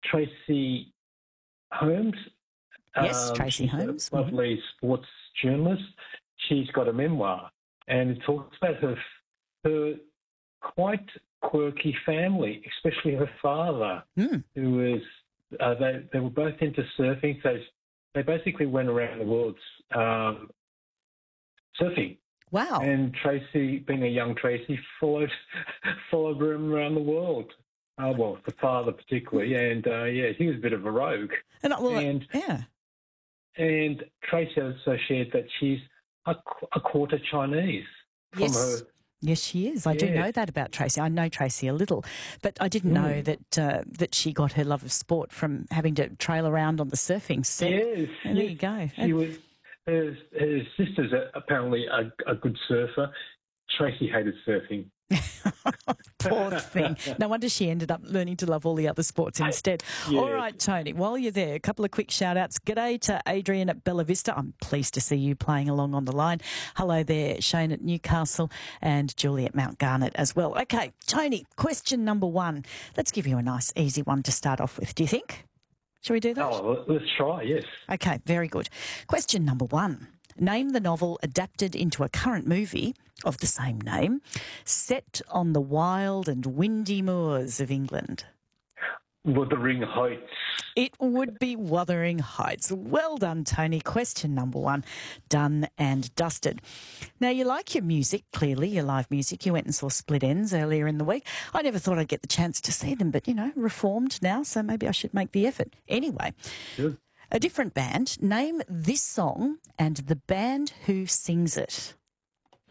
Tracy Holmes. Yes, Tracy she's Holmes. a lovely sports journalist. She's got a memoir, and it talks about her quite quirky family, especially her father, who was they were both into surfing. So they basically went around the world surfing. Wow. And Tracy, being a young Tracy, followed them around the world. Well, the father particularly, and he was a bit of a rogue. And Tracy also shared that she's a quarter Chinese from her. Yes, she is. I do know that about Tracy. I know Tracy a little, but I didn't know that she got her love of sport from having to trail around on the surfing set. Yes, and there you go. Her sister's apparently a good surfer. Tracy hated surfing. Poor thing. No wonder she ended up learning to love all the other sports instead. Yes. All right, Tony, while you're there, a couple of quick shout-outs. G'day to Adrian at Bella Vista. I'm pleased to see you playing along on the line. Hello there, Shane at Newcastle and Julie at Mount Garnet as well. Okay, Tony, question number 1. Let's give you a nice, easy one to start off with, do you think? Shall we do that? Oh, let's try, yes. Okay, very good. Question number 1. Name the novel adapted into a current movie of the same name, set on the wild and windy moors of England. Wuthering Heights. It would be Wuthering Heights. Well done, Tony. Question number 1, done and dusted. Now, you like your music, clearly, your live music. You went and saw Split Enz earlier in the week. I never thought I'd get the chance to see them, but, reformed now, so maybe I should make the effort. Anyway. Good. A different band. Name this song and the band who sings it.